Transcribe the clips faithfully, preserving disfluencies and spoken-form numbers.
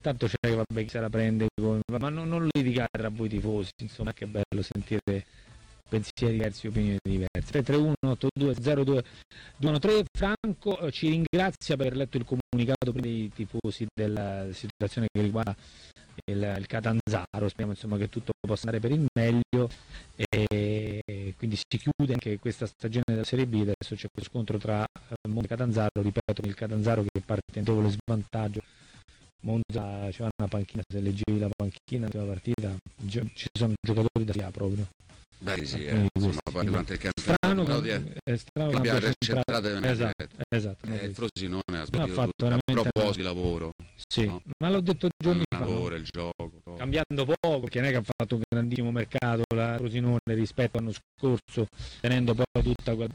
tanto c'è che vabbè chi se la prende con... ma non, non litigate tra voi tifosi, insomma, che bello sentire pensieri diversi, opinioni diverse. tre tre uno otto due zero due due uno tre. Franco ci ringrazia per aver letto il comunicato per i tifosi della situazione che riguarda il, il Catanzaro, speriamo insomma che tutto possa andare per il meglio, e quindi si chiude anche questa stagione della Serie B. Adesso c'è questo scontro tra Monza e Catanzaro, ripeto, il Catanzaro che parte in notevole svantaggio. Monza c'è una panchina, se leggevi la panchina della partita ci sono giocatori da via proprio. Beh sì, eh, insomma, poi durante il campionato strano, che è strano che che centrate esatto, esatto, eh, il Frosinone ha ha sbagliato fatto tutto, a veramente proposito di lavoro, sì, no? Ma l'ho detto giorni il fa, lavoro, no? il gioco, poi. Cambiando poco, perché non è che ha fatto un grandissimo mercato la Frosinone rispetto all'anno scorso, tenendo poi tutta quella...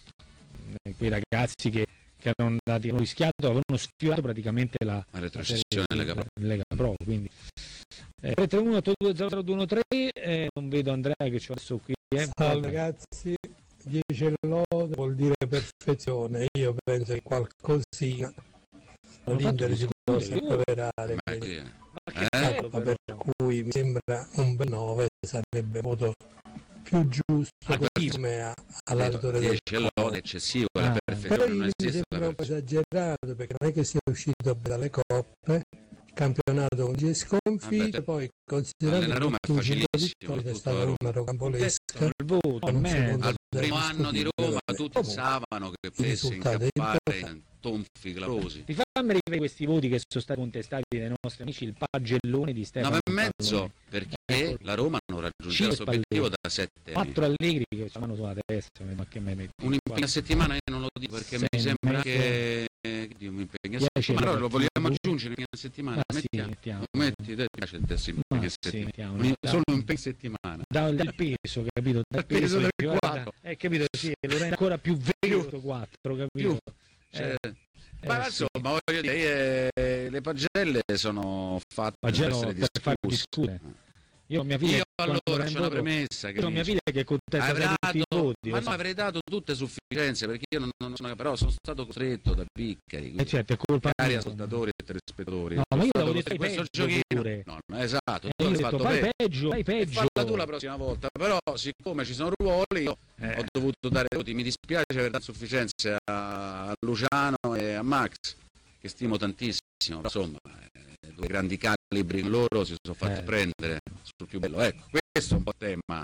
quei ragazzi che, che erano andati, hanno rischiato, avevano sfiorato praticamente la, la retrocessione in Lega Pro. Lega Pro, quindi eh, tre tre uno otto due zero zero due uno tre. eh, non vedo Andrea che c'ho adesso qui. Eh. Salve ragazzi, dieci lode vuol dire perfezione, io penso che qualcosina l'Inter si può superare, eh? eh? per cui mi sembra un bel nove sarebbe voto più giusto come a, all'altore del lode eccessivo, ah, la perfezione non mi sembra un po' esagerato, perché non è che sia uscito dalle coppe, il campionato con dieci sconfitte, ah, poi considerato che l'ultimo vittoria è stata una rocambolesca, il voto, al primo anno di Roma tutti pensavano che potesse incappare in tonfi clamorosi. Ti fammi rivedere questi voti che sono stati contestati dai nostri amici, il pagellone di Stefano nove e mezzo, perché ecco, la Roma non raggiunge il suo obiettivo da sette anni. quattro Allegri che ci mano sulla testa, ma che me metti? Un impegno a settimana io non lo dico perché Sei mi sembra mezzo. che Dio, un impegno a settimana, allora lo vogliamo aggiungere in settimana, ah, mettiamo, sì, mettiamo. metti, te piace il testo impegno a settimana, sì, solo un impegno a settimana. Dal, dal peso, capito? Dal peso, peso del quattro. Eh, capito, sì, lo rende ancora più vero quattro, capito? Più. Cioè, eh, ma eh, insomma, sì. voglio dire, eh, le pagelle sono fatte Pagello per essere per far discutere. Io, mia figlia, io allora c'è una premessa che io mia figlia che contesta avrei tutti i dato, voti, ma no, avrei dato tutte sufficienze perché io non, non sono, però sono stato costretto da piccoli, eh certo, è colpa cari ascoltatori e telespettatori. No, ma io avevo detto questo peggio giochino pure. no, no, esatto, eh, tu hai detto, fatto fai peggio, peggio, fai peggio. Falla tu la prossima volta, però siccome ci sono ruoli io eh. ho dovuto dare voti, mi dispiace aver dato sufficienze a, a Luciano e a Max che stimo tantissimo, insomma, eh, due grandi calibri loro si sono fatti eh. prendere sul più bello. Ecco, questo è un po' il tema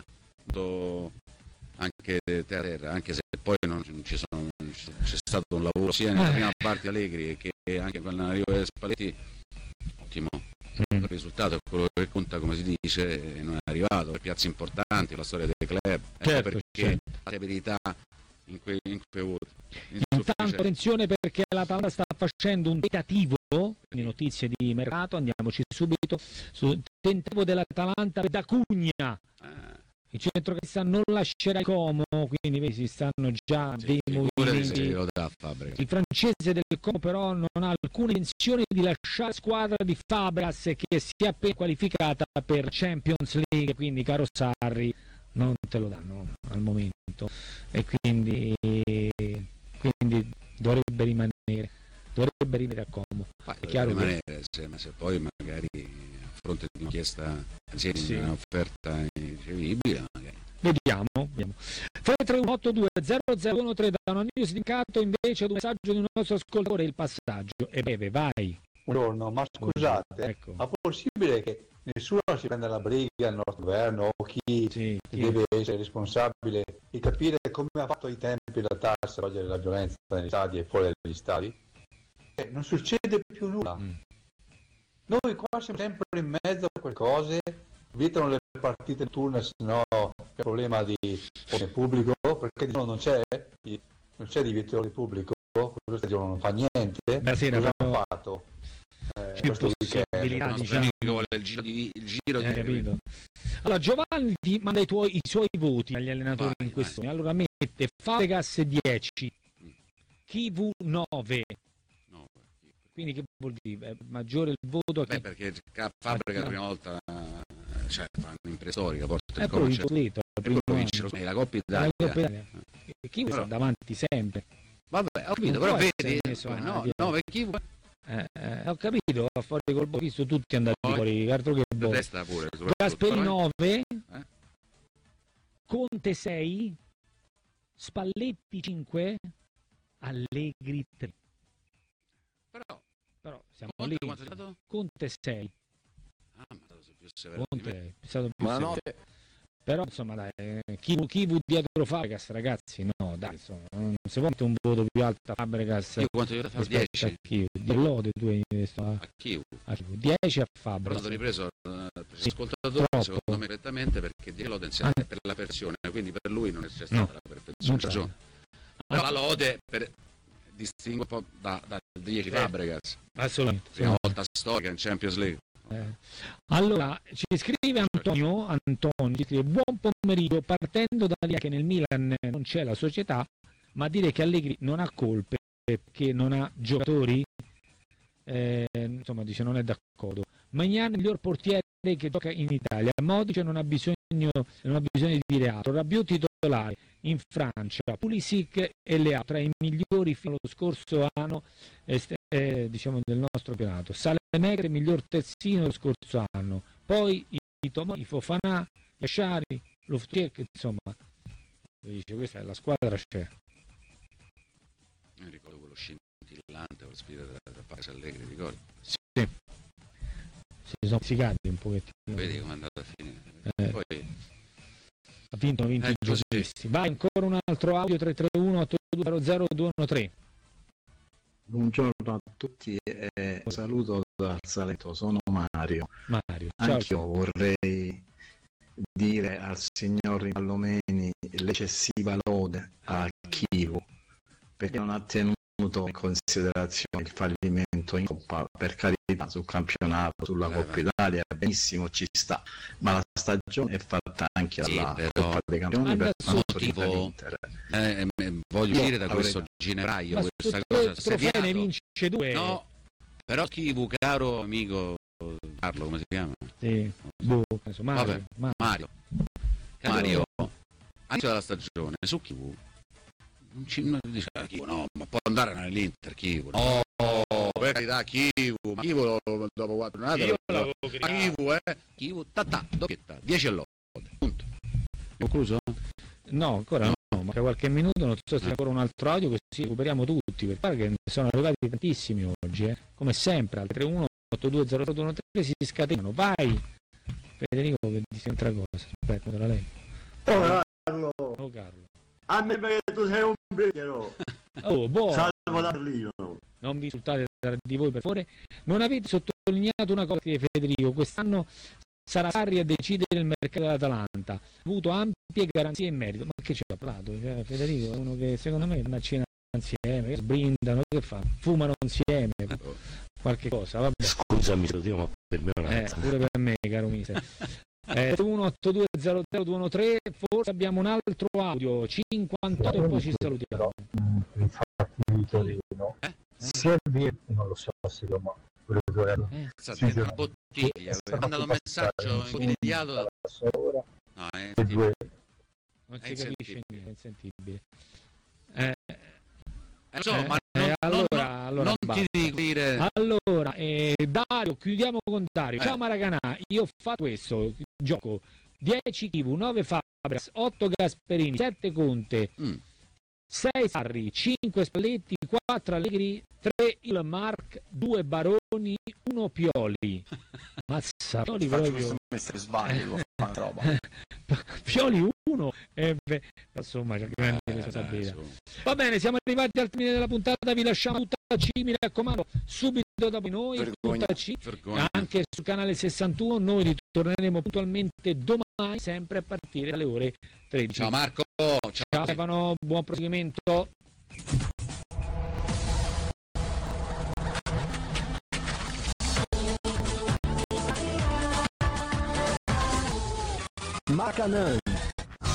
anche terra, anche se poi non ci sono, c'è stato un lavoro sia nella prima parte di Allegri che anche con l'arrivo di Spalletti ottimo. Mm. Il risultato è quello che conta, come si dice, non è arrivato per piazze importanti, la storia dei club, ecco certo, perché certo. la severità in quei, in quei voti. Intanto attenzione perché l'Atalanta sta facendo un tentativo, quindi notizie di mercato, andiamoci subito sul tentativo dell'Atalanta per D'Acugna. Ah. Il centrocampista non lascerà Como, quindi vedi, si stanno già sì, dei movimenti. Il francese del Como però non ha alcuna intenzione di lasciare la squadra di Fabregas che si è appena qualificata per Champions League, quindi caro Sarri non te lo danno al momento e quindi, quindi dovrebbe rimanere dovrebbe rimanere a Como. Ma è chiaro rimanere, che... se, ma se poi magari a fronte di un'inchiesta sì, sì. un'offerta irricevibile magari. Vediamo, vediamo. tre tre uno otto due zero zero uno tre da una news di Incanto, invece ad un messaggio di un nostro ascoltatore, il passaggio è breve, vai. Buongiorno, ma scusate, ecco. Ma è possibile che nessuno si prenda la briga, il nostro governo o chi, sì, chi deve essere responsabile di capire come ha fatto ai tempi la tassa oggi la violenza negli stadi e fuori dagli stadi? Eh, non succede più nulla. Mm. Noi qua siamo sempre in mezzo a quelle cose, vietano le partite in turno, se no c'è problema di pubblico, perché non c'è, non c'è divieto di pubblico, questo stagione non fa niente. Beh, sì, cosa hanno fatto? Eh, questo possibilità, diciamo. il giro di, il giro eh, di... capito. Allora Giovanni ti manda i, tuoi, i suoi voti agli allenatori vai, in questione. Allora mette Fabregas dieci, Chivu nove. Quindi che vuol dire? È maggiore il voto a chi... Beh, perché Fabregas la prima volta cioè fa un'impresa storica, porta il eh, Coppa, scudetto, vince la Coppa Italia. La Coppa Italia. E chi sta davanti sempre. Vabbè, ho capito, però vedi, no, no, perché Eh, eh, ho capito, fuori col ho visto tutti andati poi, fuori, altro che testa pure. Gasperi nove, eh? Conte sei, Spalletti cinque, Allegri tre. Però, però siamo Conte lì. Quanto è stato? Conte sei. Ah, ma è stato più severo. Conte è stato più ma severo. no. Però insomma dai, chi, chi vu dietro Fabregas, ragazzi, no dai, insomma, non si può mettere un voto più alto a Fabregas. Io quanto io fa dieci? Di lode tu hai messo a, a Chivu. dieci a Fabregas. È stato ripreso eh, sì, ascoltatore, troppo. Secondo me correttamente, perché di lode insieme ah. per la perfezione, quindi per lui non è stata no. la perfezione. Ragione. Però la lode per distingue un po' da, da dieci eh. Fabregas. Assolutamente. Prima volta storica in Champions League. Eh. Allora ci scrive Antonio Antonio ci scrive: buon pomeriggio, partendo dall'idea che nel Milan non c'è la società, ma dire che Allegri non ha colpe perché non ha giocatori, eh, insomma dice non è d'accordo. Maignan è il miglior portiere che gioca in Italia, Modric non ha bisogno non ha bisogno di dire altro, Rabiot titolare in Francia, Pulisic e Leao tra i migliori fino allo scorso anno eh, eh, diciamo del nostro campionato, Saelemaekers il miglior terzino dello scorso anno, poi i, i Tomori, i Fofana, Yashari, Loftus-Cheek, insomma dice questa è la squadra, c'è. Io ricordo quello scintillante con la sfida da Paris Allegri, ricordi? Sì, si sono fisicati un pochettino. Vedi come è andato a finire. Eh. Poi ha vinto, ha vinto eh, i giustizi. Vai ancora un altro audio tre tre uno otto due zero zero due uno tre. Buongiorno a tutti e saluto dal Salento, sono Mario. Mario. Anch'io vorrei dire al signor Pallomeni l'eccessiva lode a Chivu perché non ha tenuto in considerazione il fallimento in Coppa, per carità, sul campionato, sulla Coppa Italia benissimo, ci sta, ma la stagione è fatta anche alla sì, Coppa dei Campioni per motivo l'Inter. Eh, eh, voglio Io uscire da questo ginepraio, questa cosa trofei ne vince due. No, però Chivu, caro amico Carlo, come si chiama? Sì. Boh, Mario. Vabbè, Mario. Mario. Mario. All'inizio della stagione su Chivu non ci non dice ah, Chivu, no, ma può andare nell'Inter Chivu. No, oh, per carità Chivu, ma Chivu dopo quattro giornate. Ma Chivu, eh, Chivu, ta-ta, doppietta, dieci all'ora. Punto. Concluso? No, ancora no. no, manca qualche minuto, non so se c'è ancora un altro audio così recuperiamo tutti, perché pare che ne sono arrivati tantissimi oggi, eh. Come sempre al tre uno otto due zero zero uno tre si scatenano. Vai Federico che dice un'altra cosa, aspetta, te la leggo. Oh Carlo, oh Carlo, a me perché tu sei un becchero. Oh, boh. Salvo Darlino. Non vi insultate tra di voi per favore. Non avete sottolineato una cosa, che Federico, quest'anno sarà Sarri a decidere il mercato dell'Atalanta, ha avuto ampie garanzie in merito. Ma che ci ha parlato? Cioè, Federico è uno che secondo me va a cena insieme, che brindano, che fa? Fumano insieme, qualche cosa, vabbè. Scusami se lo dico, ma per me è una eh, pure per me, caro mister. Eh, uno otto due zero zero due uno tre, forse abbiamo un altro audio cinquantotto e poi ci salutiamo. Infatti Torino eh? Servi, non lo so se lo ma eh, sì, una bottiglia, ha mandato un messaggio immediato da... no, è non si capisce niente, è insentibile. Eh, eh, so, ma eh, non, allora, non, allora non ti dico dire... allora eh, Dario, chiudiamo con Dario. eh. Ciao Maracanà, io ho fatto questo gioco: dieci Chivu, nove Fabregas, otto Gasperini, sette Conte, mm. sei Sarri, cinque Spalletti, quattro Allegri, tre il Mark, due Baroni, uno Pioli. Mazza, Pioli proprio sbaglio, Pioli uno e beh, insomma c'è grande eh, responsabilità. Va bene, siamo arrivati al termine della puntata, vi lasciamo tutta C, mi raccomando, subito dopo noi Vergogna. tutta C, Vergogna. anche sul canale sessantuno. Noi ritorneremo puntualmente domani, sempre a partire dalle ore tredici. Ciao Marco, ciao, ciao Stefano, buon proseguimento. Maracanã,